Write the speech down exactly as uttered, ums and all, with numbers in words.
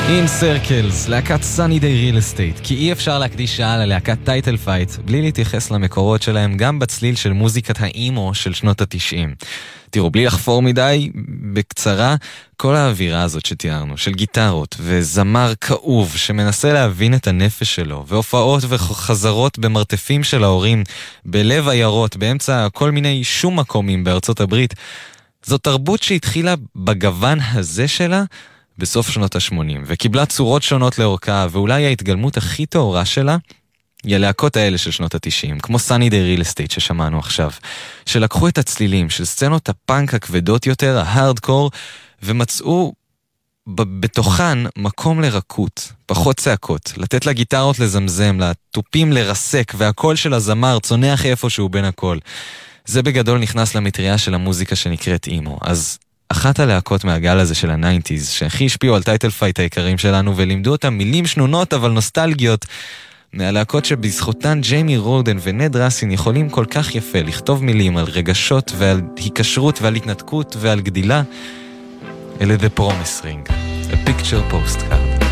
In Circles, להקת Sunny Day Real Estate, כי אי אפשר להקדיש שעה ללהקת טייטל פייט בלי להתייחס למקורות שלהם גם בצליל של מוזיקת האימו של שנות התשעים. תראו, בלי לחפור מדי, בקצרה, כל האווירה הזאת שתיארנו, של גיטרות וזמר כאוב שמנסה להבין את הנפש שלו, והופעות וחזרות במרתפים של ההורים, בלב עיירות, באמצע כל מיני שום מקומים בארצות הברית, זו תרבות שהתחילה בגוון הזה שלה, בסוף שנות ה-שמונים, וקיבלה צורות שונות לאורכה, ואולי ההתגלמות הכי טהורה שלה, היא הלהקות האלה של שנות ה-תשעים, כמו Sunny Day Real Estate ששמענו עכשיו, שלקחו את הצלילים של סצנות הפאנק הכבדות יותר, ההארדקור, ומצאו בתוכן מקום לרקות, פחות צעקות, לתת לגיטרות לזמזם, לטופים לרסק, והקול של הזמר צונח איפשהו בין הכל. זה בגדול נכנס למטריה של המוזיקה שנקראת אימו, אז אחת הלהקות מהגל הזה של ה-תשעים, שהכי השפיעו על טייטל פייט העיקרים שלנו, ולימדו אותם מילים שנונות אבל נוסטלגיות, מהלהקות שבזכותן ג'יימי רודן ונד רסין יכולים כל כך יפה לכתוב מילים על רגשות ועל היקשרות ועל התנתקות ועל גדילה, אלה The Promise Ring, A Picture Postcard.